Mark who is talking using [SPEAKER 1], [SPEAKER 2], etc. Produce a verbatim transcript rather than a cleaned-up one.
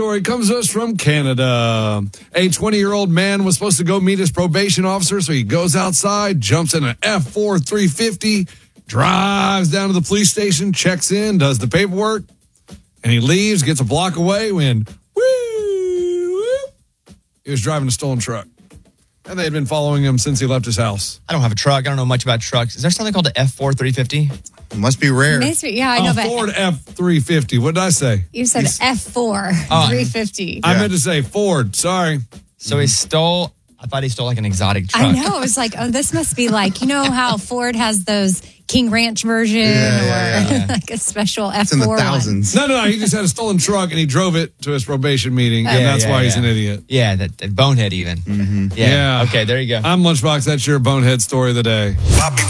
[SPEAKER 1] story comes to us from Canada. A twenty-year-old man was supposed to go meet his probation officer, so he goes outside, jumps in an F four three fifty, drives down to the police station, checks in, does the paperwork, and he leaves, gets a block away when, woo, woo, he was driving a stolen truck. And they had been following him since he left his house.
[SPEAKER 2] I don't have a truck. I don't know much about trucks. Is there something called the F four three fifty?
[SPEAKER 3] It must be rare.
[SPEAKER 4] Nice, yeah, I know.
[SPEAKER 1] Oh,
[SPEAKER 4] but
[SPEAKER 1] Ford F three fifty. What did I say?
[SPEAKER 4] You said
[SPEAKER 1] He's-
[SPEAKER 4] F four
[SPEAKER 2] Oh,
[SPEAKER 4] three fifty.
[SPEAKER 1] I
[SPEAKER 3] Yeah.
[SPEAKER 1] meant to say Ford. Sorry.
[SPEAKER 2] So he stole, I thought he stole like an exotic truck.
[SPEAKER 4] I know. I was like, oh, this must be like, you know how Ford has those King Ranch version
[SPEAKER 3] Yeah,
[SPEAKER 4] or
[SPEAKER 3] yeah,
[SPEAKER 2] yeah.
[SPEAKER 4] like a special F
[SPEAKER 3] It's in the
[SPEAKER 4] four one.
[SPEAKER 3] thousands.
[SPEAKER 1] No, no, no. He just had a stolen truck and he drove it to his probation meeting, and
[SPEAKER 2] Yeah,
[SPEAKER 1] that's
[SPEAKER 2] yeah,
[SPEAKER 1] why he's
[SPEAKER 2] yeah.
[SPEAKER 1] an idiot.
[SPEAKER 2] Yeah, that, that bonehead even. Mm-hmm. Yeah.
[SPEAKER 1] Yeah.
[SPEAKER 2] Okay, there you go.
[SPEAKER 1] I'm Lunchbox. That's your bonehead story of the day.
[SPEAKER 5] Bobby